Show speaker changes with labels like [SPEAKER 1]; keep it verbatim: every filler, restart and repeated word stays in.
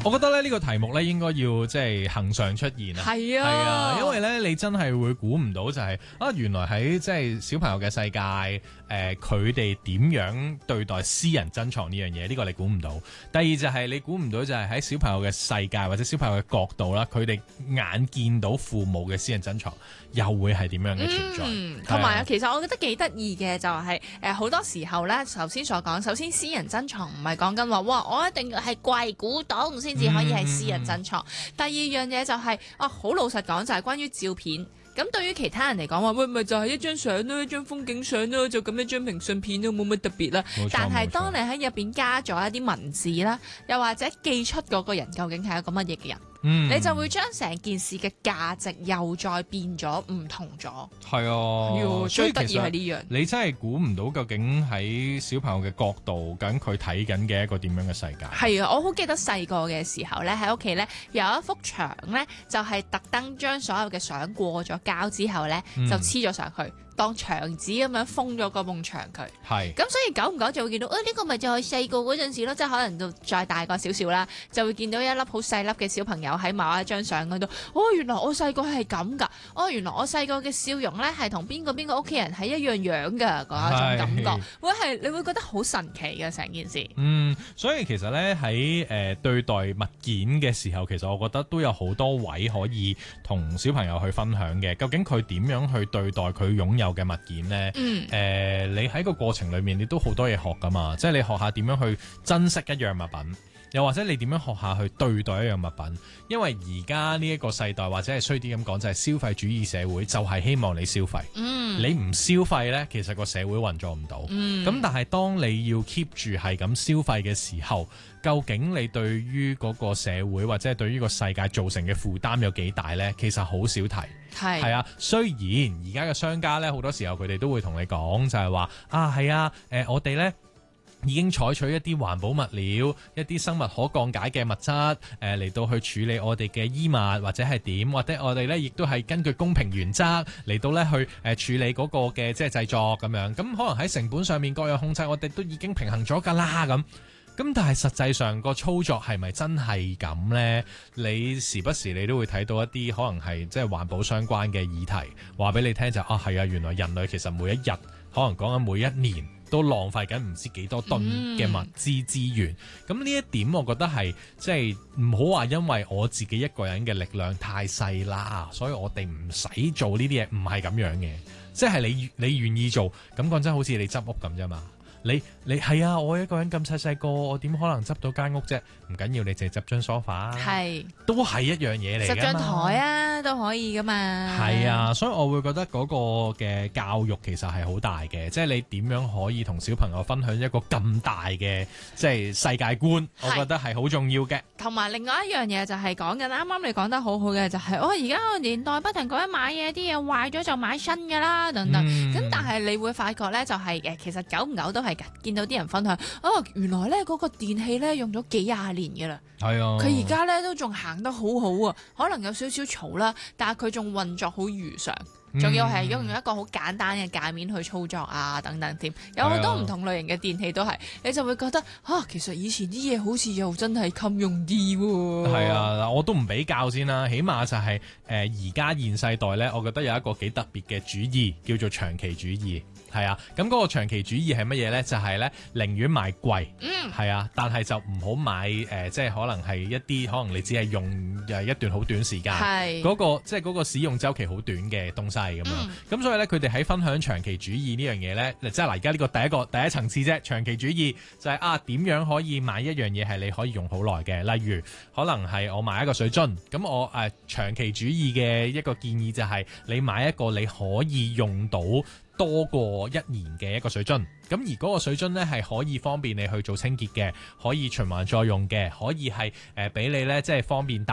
[SPEAKER 1] 我覺得咧呢個題目咧應該要即係恆常出現啊，
[SPEAKER 2] 係啊，
[SPEAKER 1] 係啊，因為咧你真係會估唔到就係、是、啊原來喺即係小朋友嘅世界，誒佢哋點樣對待私人珍藏呢樣嘢？呢、這個你估唔到。第二就係你估唔到就係喺小朋友嘅世界或者小朋友嘅角度啦，佢哋眼見到父母嘅私人珍藏又會係點樣嘅存在？
[SPEAKER 2] 嗯，同埋啊，其實我覺得幾得意嘅就係誒好多時候咧，頭先所講，首先私人珍藏唔係講緊話哇，我一定係貴古董先至可以係私人珍藏。嗯、第二樣嘢就係、是、啊，好老實講就係關於照片。咁對於其他人嚟講話，喂咪就係一張相咯，一張風景相咯，就咁一張明信片都冇乜特別啦。但係當你喺入邊加咗一啲文字啦，又或者寄出嗰個人究竟係一個乜嘢嘅人？嗯、你就會將成件事嘅價值又再變咗唔同咗。
[SPEAKER 1] 係啊，
[SPEAKER 2] 最得意係呢樣。
[SPEAKER 1] 你真係估唔到究竟喺小朋友嘅角度，究竟佢睇緊嘅一個點樣嘅世界。係
[SPEAKER 2] 啊，我好記得細個嘅時候咧，喺屋企咧有一幅牆咧，就係特登將所有嘅相過咗膠之後咧，嗯、就黐咗上去。當牆紙咁樣封咗個埲牆佢，係咁所以久唔久就會見到，誒、哎、呢、這個咪就係細個嗰陣時咯，即係可能就再大個少少啦，就會見到一粒好細粒嘅小朋友喺某一張相嗰度，哦原來我細個係咁㗎，哦原來我細個嘅笑容咧係同邊個邊個屋企人係一樣樣㗎嗰一種感覺，會係你會覺得好神奇嘅成件事。嗯，
[SPEAKER 1] 所以其實咧喺誒對待物件嘅時候，其實我覺得都有好多位可以同小朋友去分享嘅，究竟佢點樣去對待佢擁有嘅物件呢？嗯，誒、呃，你喺個過程裏面，你都好多嘢學噶嘛，即係你學下點樣去珍惜一樣物品，又或者你點樣學下去對待一樣物品。因為而家呢一個世代，或者係衰啲咁講，就係、是、消費主義社會，就係希望你消費。嗯，你唔消費呢，其實個社會運作唔到。嗯，咁但係當你要 keep 住係咁消費嘅時候，究竟你對於嗰個社會或者係對於個世界造成嘅負擔有幾大呢？其實好少提。係係啊，雖然而家嘅商家咧，好多時候佢哋都會同你講，就係話啊，係啊，誒、呃，我哋咧已經採取一啲環保物料、一啲生物可降解嘅物質，誒、呃、嚟到去處理我哋嘅衣物或者係點，或者我哋咧亦都係根據公平原則嚟到咧去誒處理嗰個嘅即係製作咁樣。咁可能喺成本上面各樣控制，我哋都已經平衡咗㗎啦咁。咁但係實際上個操作係咪真係咁呢？你時不時你都會睇到一啲可能係即係環保相關嘅議題，話俾你聽就啊係啊，原來人類其實每一日可能講緊每一年都浪費緊唔知幾多噸嘅物資資源。咁呢、嗯、一點我覺得係即係唔好話因為我自己一個人嘅力量太細啦，所以我哋唔使做呢啲嘢，唔係咁樣嘅。即係你你願意做，咁講真好似你執屋咁啫嘛。你你係啊！我一個人咁細細個，我點可能執到間屋啫？唔緊要，你淨係執張梳化，係都係一樣嘢嚟㗎嘛。執張台啊，都可以噶嘛。係啊，所以我會覺得嗰個嘅教育其實係好大嘅，即係你點樣可以同小朋友分享一個咁大嘅即係世界觀，我覺得係好重要嘅。同埋另外一樣嘢就係講緊，啱啱你講得好好嘅就係、是，我而家個年代不停講緊買嘢，啲嘢壞咗就買新㗎啦，等等。咁、嗯、但係你會發覺咧，就係、是、誒，其實久唔久都係。見到啲人分享，哦，原來咧嗰個電器咧用咗幾廿年嘅啦，係啊，佢而家咧都仲行得好好啊，可能有少少嘈啦，但係佢仲運作好如常，仲要係用一個好簡單嘅界面去操作啊，等等添，有好多唔同類型嘅電器都係，你就會覺得啊，其實以前啲嘢好似又真係襟用啲喎。係啊，我都唔比較先啦，起碼就係誒而家現世代咧，我覺得有一個幾特別嘅主義，叫做長期主義。係啊，咁嗰個長期主義係乜嘢咧？就係咧寧願買貴，嗯，係啊，但係就唔好買誒、呃，即係可能係一啲可能你只係用誒一段好短時間，係嗰、嗰個即係嗰個使用週期好短嘅東西咁樣。咁、嗯、所以咧，佢哋喺分享長期主義呢樣嘢咧，即係嗱，而家呢個第一個第一層次啫。長期主義就係、是、啊，點樣可以買一樣嘢係你可以用好耐嘅？例如可能係我買一個水樽，咁我誒、呃、長期主義嘅一個建議就係你買一個你可以用到多過一年嘅一個水樽，咁而嗰個水樽呢係可以方便你去做清潔嘅，可以循環再用嘅，可以係誒俾你呢即係方便